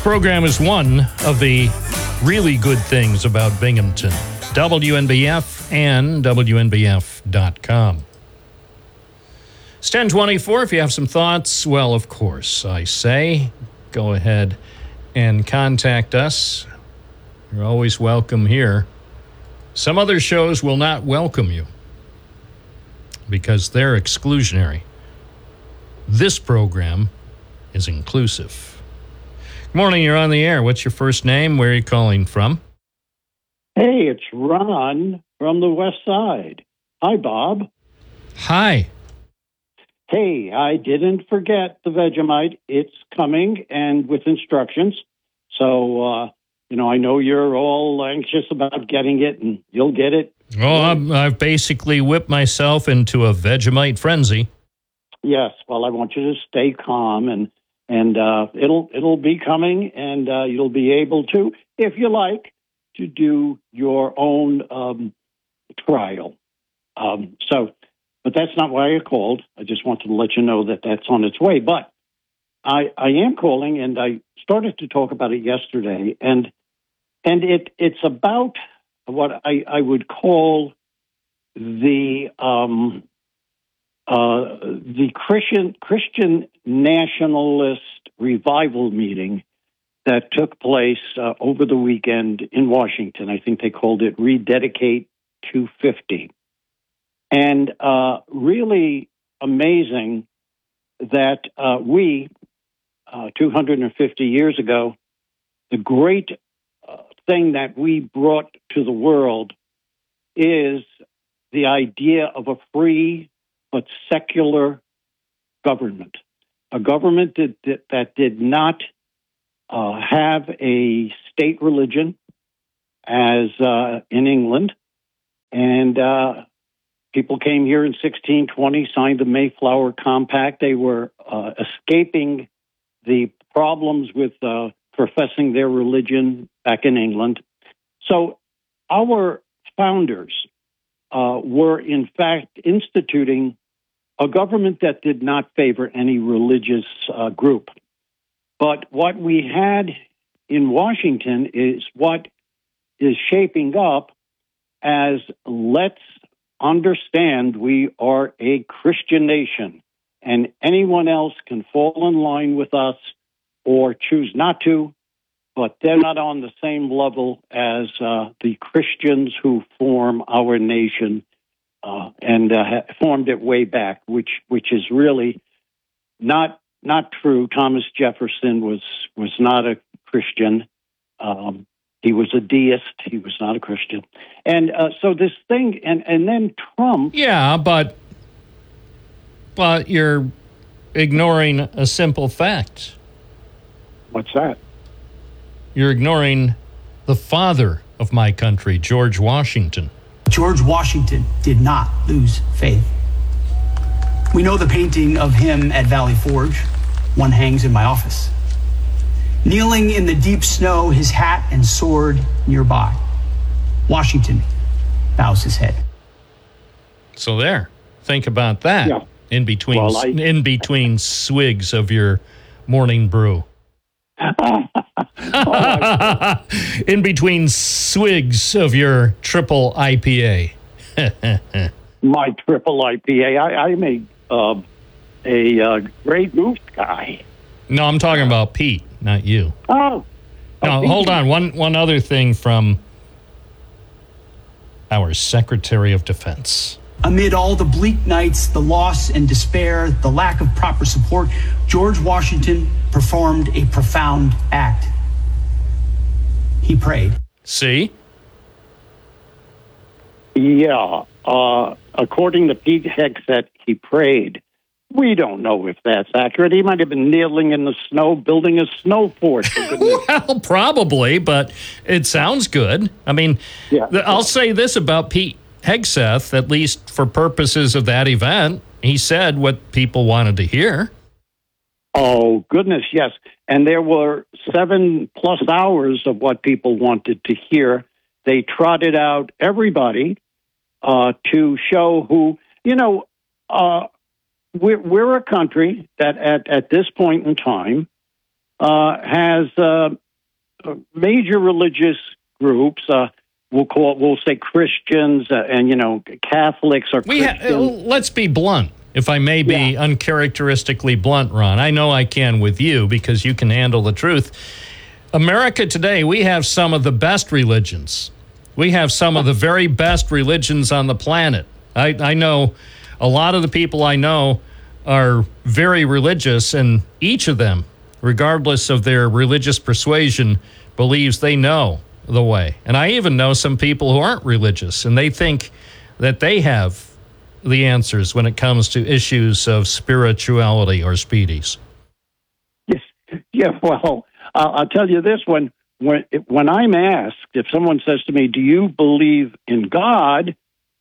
program is one of the really good things about Binghamton. WNBF and WNBF.com. It's 10:24. If you have some thoughts, well, of course, I say, go ahead and contact us. You're always welcome here. Some other shows will not welcome you because they're exclusionary. This program is inclusive. Good morning, you're on the air. What's your first name? Where are you calling from? Hey, it's Ron from the West Side. Hi, Bob. Hi. Hey, I didn't forget the Vegemite. It's coming and with instructions. So, I know you're all anxious about getting it, and you'll get it. Oh, I've basically whipped myself into a Vegemite frenzy. Yes. Well, I want you to stay calm, and it'll be coming, and you'll be able to, if you like, to do your own trial. But that's not why I called. I just wanted to let you know that that's on its way. But I am calling, and I started to talk about it yesterday, and it's about what I would call the Christian nationalist revival meeting that took place over the weekend in Washington. I think they called it Rededicate 250. And really amazing that we, 250 years ago, the great thing that we brought to the world is the idea of a free but secular government, a government that did not have a state religion as in England. And people came here in 1620, signed the Mayflower Compact. They were escaping the problems with professing their religion back in England. So our founders were, in fact, instituting a government that did not favor any religious group. But what we had in Washington is what is shaping up as, let's understand we are a Christian nation, and anyone else can fall in line with us or choose not to, but they're not on the same level as the Christians who form our nation and formed it way back, which is really not true. Thomas Jefferson was not a Christian. He was a deist. He was not a Christian. And so this thing, and then Trump... Yeah, but you're ignoring a simple fact. What's that? You're ignoring the father of my country, George Washington. George Washington did not lose faith. We know the painting of him at Valley Forge. One hangs in my office. Kneeling in the deep snow, his hat and sword nearby. Washington bows his head. So there. Think about that. Yeah. In between swigs of your morning brew. In between swigs of your triple IPA. My triple IPA. I'm a Grey Goose guy. No, I'm talking about Pete, not you. Oh. Now, hold on. One other thing from our Secretary of Defense. Amid all the bleak nights, the loss and despair, the lack of proper support, George Washington performed a profound act. He prayed. See? Yeah. According to Pete Hegseth, he prayed. We don't know if that's accurate. He might have been kneeling in the snow, building a snow fort. Well, probably, but it sounds good. I mean, yeah. I'll say this about Pete Hegseth, at least for purposes of that event. He said what people wanted to hear. Oh, goodness, yes. And there were 7+ hours of what people wanted to hear. They trotted out everybody to show who, we're a country that at this point in time has major religious groups. We'll say Christians and Catholics or Christians. Let's be blunt. If I may be uncharacteristically blunt, Ron, I know I can with you because you can handle the truth. America today, we have some of the best religions. We have some of the very best religions on the planet. I know a lot of the people I know are very religious, and each of them, regardless of their religious persuasion, believes they know the way. And I even know some people who aren't religious, and they think that they have the answers when it comes to issues of spirituality or speedies. Yes. Yeah, well, I'll tell you this. When I'm asked, if someone says to me, do you believe in God?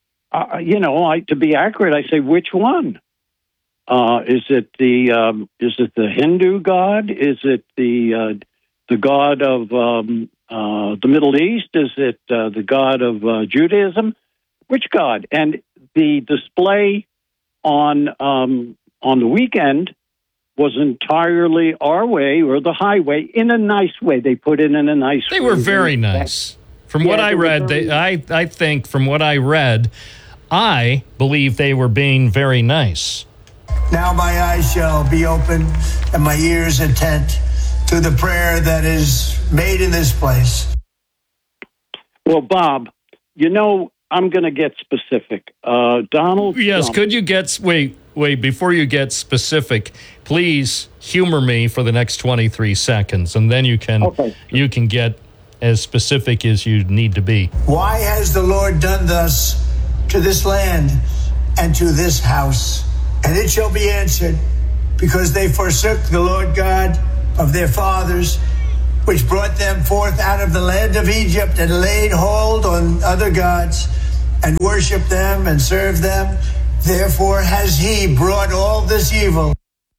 To be accurate, I say, which one? Is it the Hindu God? Is it the God of the Middle East? Is it the God of Judaism? Which God? And the display on the weekend was entirely our way or the highway in a nice way. They put it in a nice way. They were very nice. From what I read, I think from what I read, I believe they were being very nice. Now my eyes shall be open and my ears attent to the prayer that is made in this place. Well, Bob, I'm going to get specific. Donald Yes, Trump. could you wait, before you get specific, please humor me for the next 23 seconds, and then you can get as specific as you need to be. Why has the Lord done thus to this land and to this house? And it shall be answered, because they forsook the Lord God of their fathers, which brought them forth out of the land of Egypt, and laid hold on other gods, and worshiped them and served them. Therefore has he brought all this evil.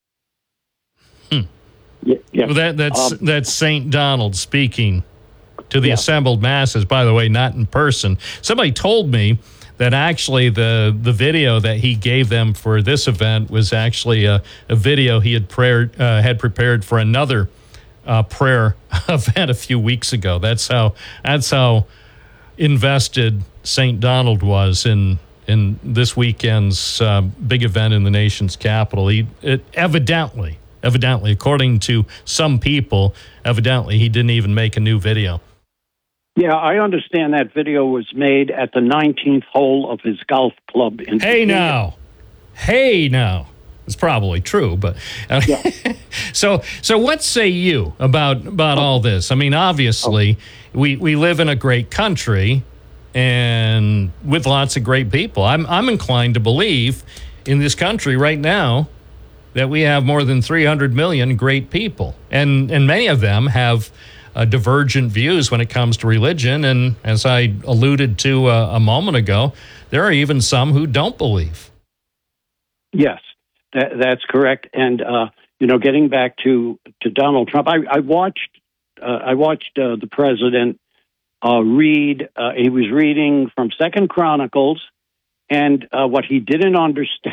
Yeah. Well, that's St. Donald speaking to the assembled masses, by the way, not in person. Somebody told me that actually the video that he gave them for this event was actually a video he had prepared for another prayer event a few weeks ago. That's how invested St. Donald was in this weekend's big event in the nation's capital. Evidently, according to some people, he didn't even make a new video. Yeah, I understand that video was made at the 19th hole of his golf club in Hey now. It's probably true, but so what say you about all this? I mean, obviously, we live in a great country and with lots of great people. I'm inclined to believe in this country right now that we have more than 300 million great people, and many of them have divergent views when it comes to religion. And as I alluded to a moment ago, there are even some who don't believe. Yes, that's correct. And getting back to Donald Trump, I watched the president read. He was reading from 2 Chronicles, and what he didn't understand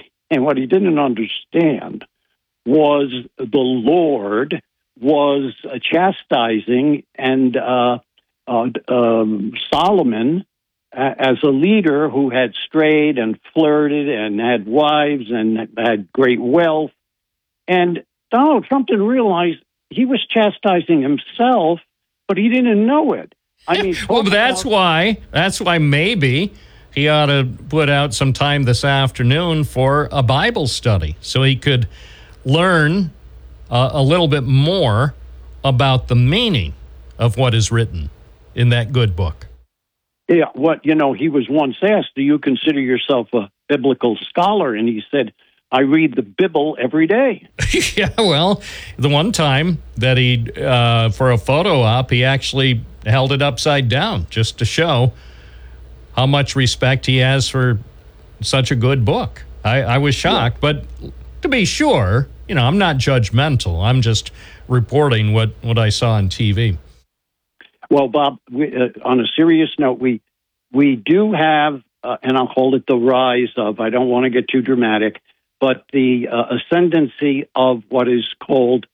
was the Lord was chastising and Solomon as a leader who had strayed and flirted and had wives and had great wealth. And Donald Trump didn't realize he was chastising himself, but he didn't know it. I mean, well, that's why maybe he ought to put out some time this afternoon for a Bible study so he could learn a little bit more about the meaning of what is written in that good book. Yeah, he was once asked, do you consider yourself a biblical scholar? And he said, I read the Bible every day. Yeah, well, the one time that he, for a photo op, he actually held it upside down just to show how much respect he has for such a good book. I was shocked, but to be sure, I'm not judgmental. I'm just reporting what I saw on TV. Well, Bob, on a serious note, we do have, and I'll call it the rise of, I don't want to get too dramatic, but the ascendancy of what is called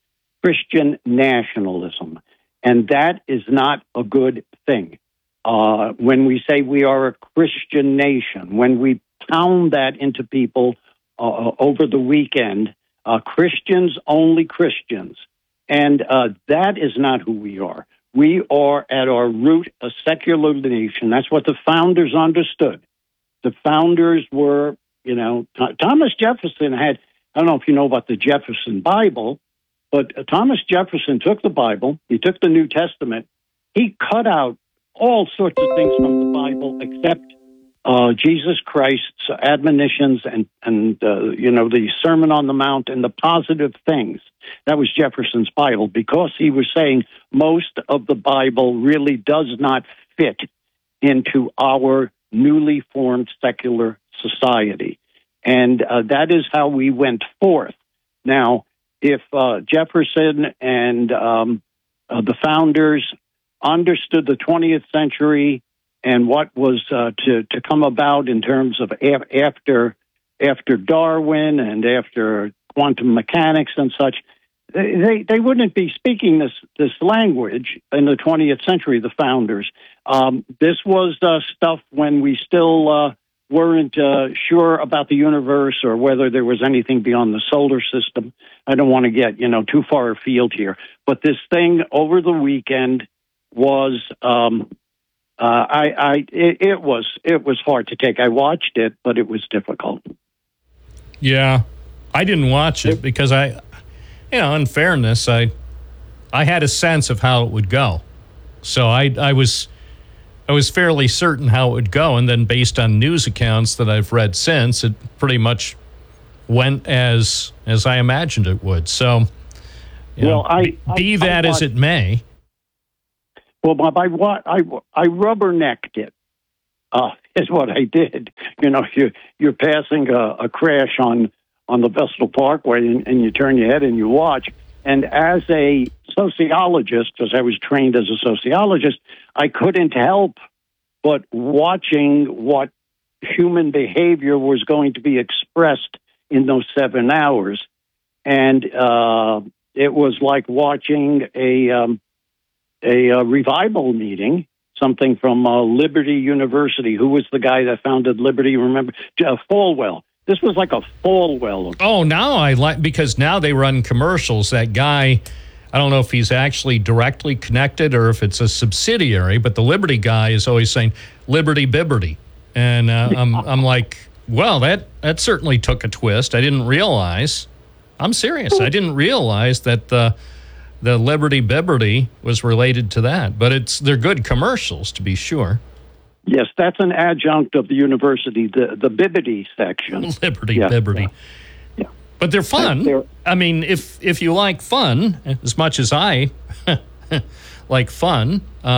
Christian nationalism. And that is not a good thing. When we say we are a Christian nation, when we pound that into people over the weekend, Christians, only Christians. And that is not who we are. We are at our root a secular nation. That's what the founders understood. The founders were, Thomas Jefferson had, I don't know if you know about the Jefferson Bible, but Thomas Jefferson took the Bible, he took the New Testament, he cut out all sorts of things from the Bible except Jesus Christ's admonitions and the Sermon on the Mount and the positive things. That was Jefferson's Bible, because he was saying most of the Bible really does not fit into our newly formed secular society. And that is how we went forth. Now, if Jefferson and the founders understood the 20th century and what was to come about in terms of after Darwin and after quantum mechanics and such, they wouldn't be speaking this language in the 20th century, the founders. This was stuff when we still weren't sure about the universe or whether there was anything beyond the solar system. I don't want to get too far afield here, but this thing over the weekend was it was hard to take. I watched it, but it was difficult. Yeah, I didn't watch it because in fairness, I had a sense of how it would go, so I was fairly certain how it would go, and then based on news accounts that I've read since, it pretty much went as I imagined it would. So, be that as it may. Well, Bob, I rubbernecked it. Is what I did. You're passing a crash on the Vestal Parkway, and you turn your head and you watch. And as a sociologist, because I was trained as a sociologist, I couldn't help but watching what human behavior was going to be expressed in those 7 hours. And it was like watching a revival meeting, something from Liberty University. Who was the guy that founded Liberty? Remember? Falwell. This was like a Falwell. Oh, now I like, because now they run commercials. That guy, I don't know if he's actually directly connected or if it's a subsidiary, but the Liberty guy is always saying Liberty Bibberty. And I'm like, well, that certainly took a twist. I didn't realize. I'm serious. I didn't realize that the Liberty Bibberty was related to that. But they're good commercials, to be sure. Yes, that's an adjunct of the university, the Bibbidi section. Liberty Bibberty. Yeah. But they're fun. I mean, if you like fun, as much as I like fun,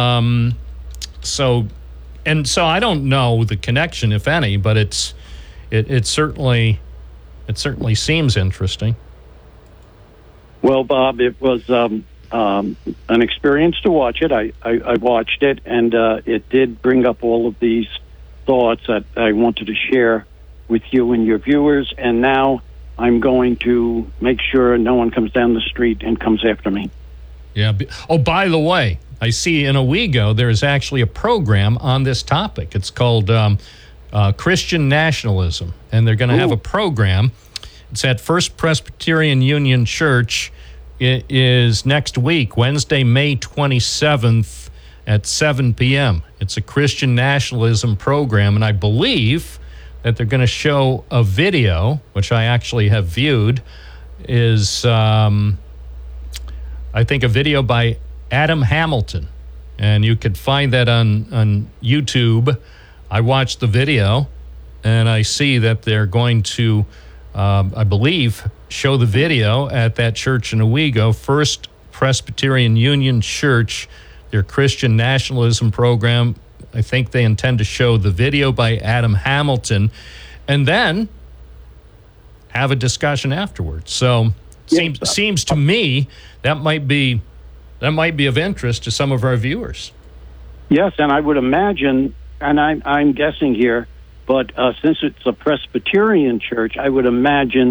so I don't know the connection, if any, but it certainly seems interesting. Well, Bob, it was an experience to watch it. I watched it, and it did bring up all of these thoughts that I wanted to share with you and your viewers. And now I'm going to make sure no one comes down the street and comes after me. Yeah. Oh, by the way, I see in Owego there's actually a program on this topic. It's called Christian Nationalism, and they're going to have a program. It's at First Presbyterian Union Church. It is next week, Wednesday, May 27th at 7 p.m. It's a Christian nationalism program, and I believe that they're going to show a video, which I actually have viewed, is, I think, a video by Adam Hamilton. And you could find that on YouTube. I watched the video, and I see that they're going to, I believe, show the video at that church in Owego, First Presbyterian Union Church, their Christian nationalism program. I think they intend to show the video by Adam Hamilton and then have a discussion afterwards. So seems to me that might be of interest to some of our viewers. Yes, and I would imagine, and I'm guessing here, but since it's a Presbyterian church, I would imagine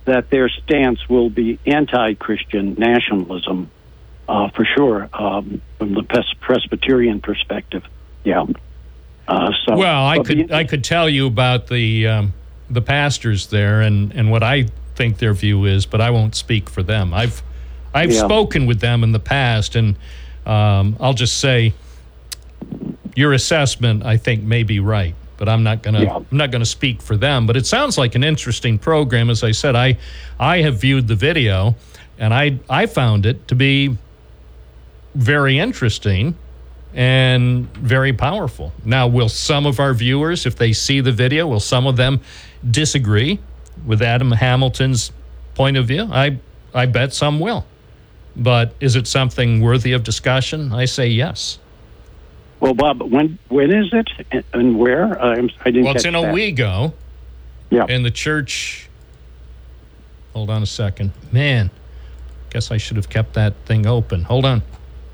that their stance will be anti-Christian nationalism, for sure, from the Presbyterian perspective. Yeah. Well, I could tell you about the pastors there and what I think their view is, but I won't speak for them. I've spoken with them in the past, and I'll just say your assessment, I think, may be right, but I'm not gonna speak for them. But it sounds like an interesting program. As I said, I have viewed the video, and I found it to be very interesting and very powerful. Now, will some of our viewers, if they see the video, will some of them disagree with Adam Hamilton's point of view? I bet some will. But is it something worthy of discussion? I say yes. Well, Bob, when is it and where? I didn't. Well, it's in Owego. Yeah. And the church. Hold on a second, man. Guess I should have kept that thing open. Hold on.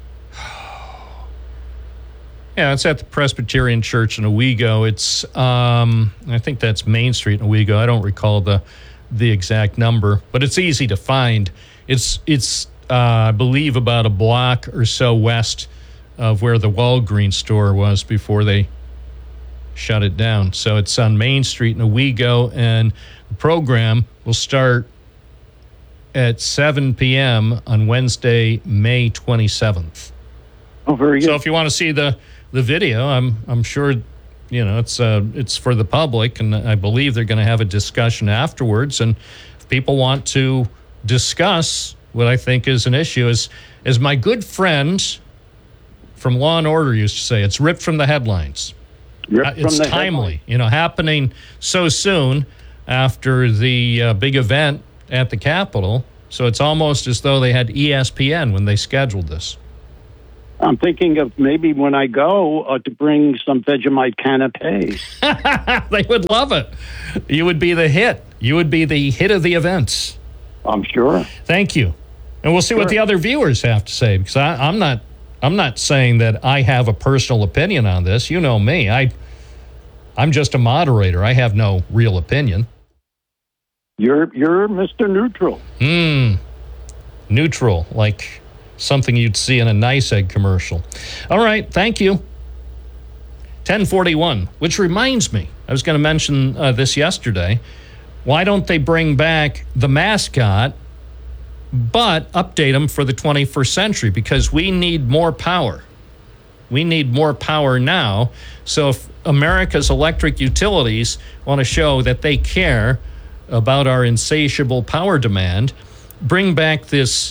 Yeah, it's at the Presbyterian Church in Owego. It's I think that's Main Street in Owego. I don't recall the exact number, but it's easy to find. It's I believe about a block or so west of where the Walgreens store was before they shut it down. So it's on Main Street in Owego, and the program will start at 7 p.m. on Wednesday, May 27th. Oh, very good. So if you want to see the video, I'm sure, it's for the public, and I believe they're going to have a discussion afterwards. And if people want to discuss what I think is an issue, as my good friend from Law and Order used to say, it's ripped from the headlines. It's timely, happening so soon after the big event at the Capitol. So it's almost as though they had ESPN when they scheduled this. I'm thinking of maybe when I go to bring some Vegemite canapes. They would love it. You would be the hit. You would be the hit of the events. I'm sure. Thank you. And we'll see what the other viewers have to say, because I'm not saying that I have a personal opinion on this. You know me. I'm just a moderator. I have no real opinion. You're Mr. Neutral. Neutral, like something you'd see in a Nice Egg commercial. All right, thank you. 1041, which reminds me, I was going to mention this yesterday. Why don't they bring back the mascot, but update them for the 21st century? Because we need more power. We need more power now. So if America's electric utilities want to show that they care about our insatiable power demand, bring back this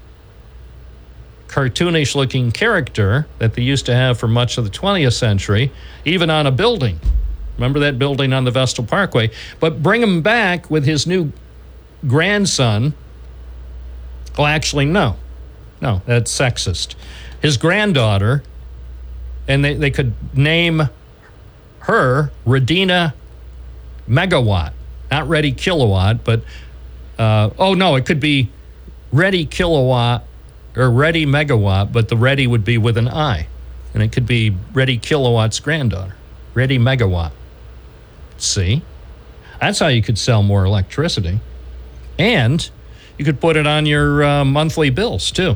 cartoonish-looking character that they used to have for much of the 20th century, even on a building. Remember that building on the Vestal Parkway? But bring him back with his new grandson. Well, actually, no, that's sexist. His granddaughter, and they could name her Radina Megawatt, not Ready Kilowatt, but, it could be Ready Kilowatt or Ready Megawatt, but the Ready would be with an I. And it could be Ready Kilowatt's granddaughter, Ready Megawatt. See? That's how you could sell more electricity. And you could put it on your monthly bills, too.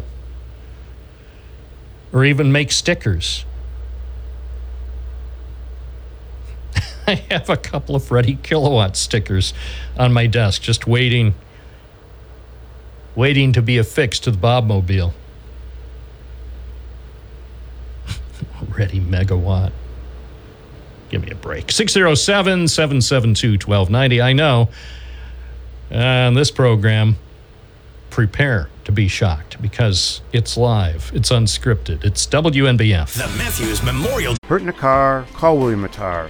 Or even make stickers. I have a couple of Ready Kilowatt stickers on my desk, just waiting to be affixed to the Bobmobile. Ready Megawatt. Give me a break. 607-772-1290. I know on this program, prepare to be shocked because it's live. It's unscripted. It's WNBF. The Matthews Memorial. Hurt in a car? Call William Attar.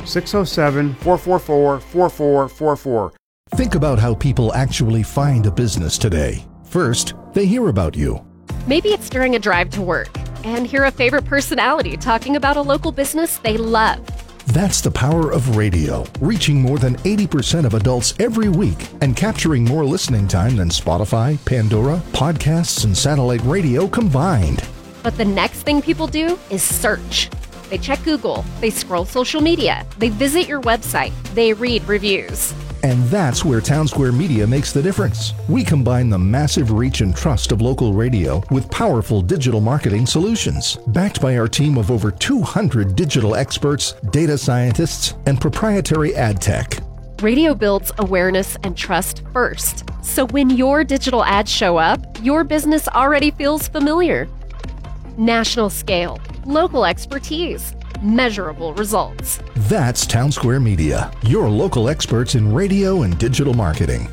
607-444-4444. Think about how people actually find a business today. First, they hear about you. Maybe it's during a drive to work and hear a favorite personality talking about a local business they love. That's the power of radio, reaching more than 80% of adults every week and capturing more listening time than Spotify, Pandora, podcasts, and satellite radio combined. But the next thing people do is search. They check Google, they scroll social media, they visit your website, they read reviews. And that's where Townsquare Media makes the difference. We combine the massive reach and trust of local radio with powerful digital marketing solutions. Backed by our team of over 200 digital experts, data scientists, and proprietary ad tech. Radio builds awareness and trust first. So when your digital ads show up, your business already feels familiar. National scale, local expertise, measurable results. That's Townsquare Media, your local experts in radio and digital marketing.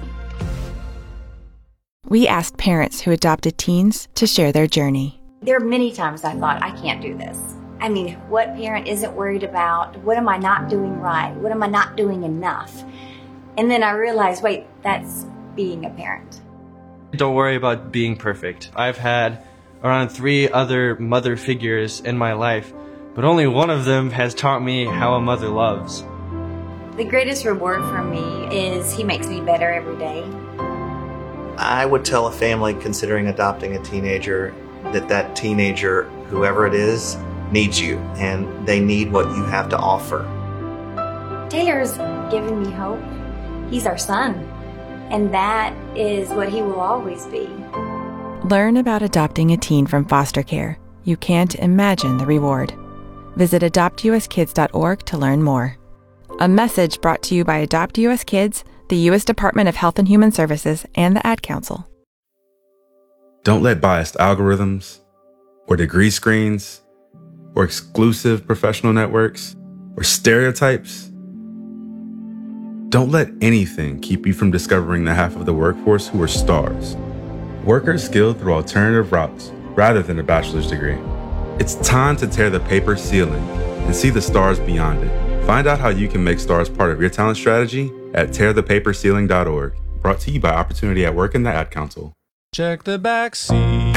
We asked parents who adopted teens to share their journey. There are many times I thought, I can't do this. I mean, what parent isn't worried about, what am I not doing right? What am I not doing enough? And then I realized, wait, that's being a parent. Don't worry about being perfect. I've had around 3 other mother figures in my life, but only one of them has taught me how a mother loves. The greatest reward for me is he makes me better every day. I would tell a family considering adopting a teenager that teenager, whoever it is, needs you, and they need what you have to offer. Taylor's given me hope. He's our son, and that is what he will always be. Learn about adopting a teen from foster care. You can't imagine the reward. Visit adoptuskids.org to learn more. A message brought to you by Adopt US Kids, the U.S. Department of Health and Human Services, and the Ad Council. Don't let biased algorithms, or degree screens, or exclusive professional networks, or stereotypes. Don't let anything keep you from discovering the half of the workforce who are stars. Workers skilled through alternative routes rather than a bachelor's degree. It's time to tear the paper ceiling and see the stars beyond it. Find out how you can make stars part of your talent strategy at tearthepaperceiling.org. Brought to you by Opportunity at Work and the Ad Council. Check the back seat.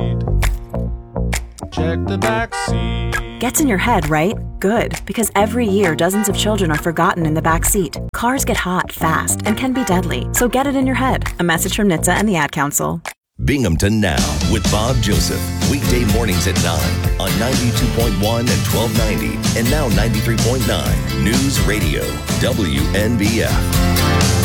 Check the back seat. Gets in your head, right? Good, because every year dozens of children are forgotten in the back seat. Cars get hot fast and can be deadly, so get it in your head. A message from NHTSA and the Ad Council. Binghamton Now with Bob Joseph. Weekday mornings at 9 on 92.1 and 1290 and now 93.9 News Radio WNBF.